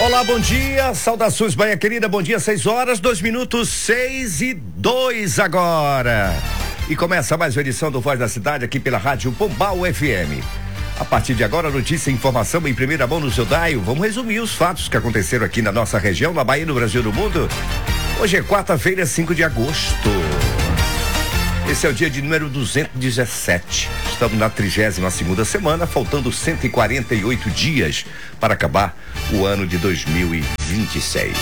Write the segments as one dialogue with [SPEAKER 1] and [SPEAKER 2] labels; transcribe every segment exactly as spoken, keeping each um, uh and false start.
[SPEAKER 1] Olá, bom dia, saudações, Bahia querida, bom dia, seis horas, dois minutos, seis e dois agora. E começa mais uma edição do Voz da Cidade aqui pela Rádio Pombal F M. A partir de agora, notícia e informação em primeira mão no seu dial. Vamos resumir os fatos que aconteceram aqui na nossa região, na Bahia, no Brasil e no mundo. Hoje é quarta-feira, cinco de agosto. Esse é o dia de número duzentos e dezessete. Estamos na trigésima segunda semana, faltando cento e quarenta e oito dias para acabar o ano de dois mil e vinte e seis.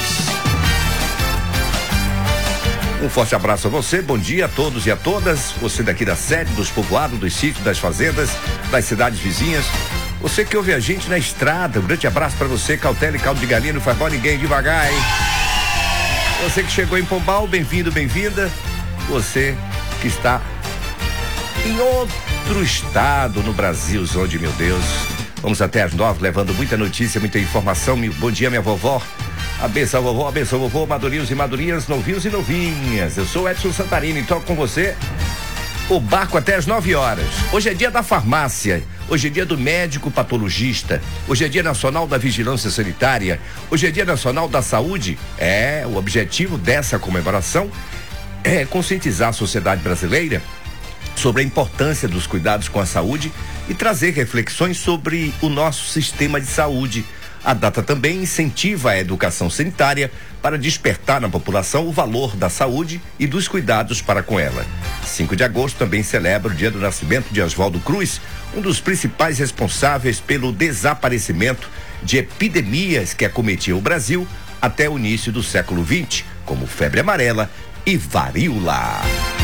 [SPEAKER 1] Um forte abraço a você, bom dia a todos e a todas. Você daqui da sede, dos povoados, dos sítios, das fazendas, das cidades vizinhas. Você que ouve a gente na estrada, um grande abraço para você. Cautela e caldo de galinha, não faz mal ninguém, devagar, hein? Você que chegou em Pombal, bem-vindo, bem-vinda. Você que está em outro estado no Brasil, onde, meu Deus, vamos até às nove, levando muita notícia, muita informação. Bom dia, minha vovó. Abenção, vovó, abenção, vovô, madurinhos e madurinhas, novinhos e novinhas. Eu sou Edson Santarini e toco com você o barco até às nove horas. Hoje é dia da farmácia, hoje é dia do médico patologista, hoje é dia nacional da vigilância sanitária, hoje é dia nacional da saúde. É, o objetivo dessa comemoração é conscientizar a sociedade brasileira sobre a importância dos cuidados com a saúde e trazer reflexões sobre o nosso sistema de saúde. A data também incentiva a educação sanitária para despertar na população o valor da saúde e dos cuidados para com ela. cinco de agosto também celebra o dia do nascimento de Oswaldo Cruz, um dos principais responsáveis pelo desaparecimento de epidemias que acometiam o Brasil até o início do século vinte, como febre amarela e varíola.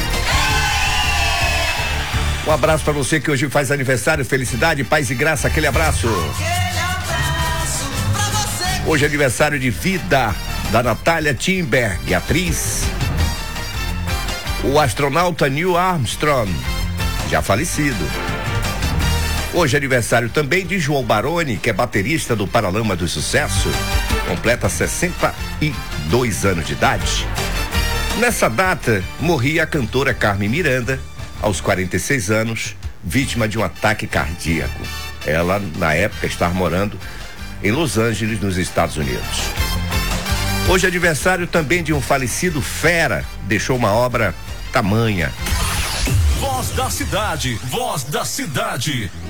[SPEAKER 1] Um abraço para você que hoje faz aniversário, felicidade, paz e graça, aquele abraço. Hoje é aniversário de vida da Natália Timberg, atriz. O astronauta Neil Armstrong, já falecido. Hoje é aniversário também de João Baroni, que é baterista do Paralama do Sucesso, completa sessenta e dois anos de idade. Nessa data, morria a cantora Carmen Miranda, aos quarenta e seis anos, vítima de um ataque cardíaco. Ela, na época, estava morando em Los Angeles, nos Estados Unidos. Hoje é aniversário também de um falecido fera, deixou uma obra tamanha.
[SPEAKER 2] Voz da Cidade, Voz da Cidade,